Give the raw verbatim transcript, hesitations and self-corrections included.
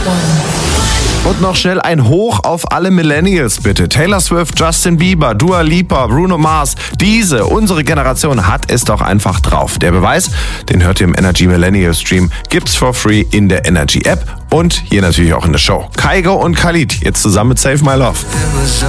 Und noch schnell ein Hoch auf alle Millennials bitte. Taylor Swift, Justin Bieber, Dua Lipa, Bruno Mars. Diese, unsere Generation hat es doch einfach drauf. Der Beweis, den hört ihr im Energy Millennial Stream, gibt's for free in der Energy App und hier natürlich auch in der Show. Kygo und Khalid, jetzt zusammen mit Save My Love.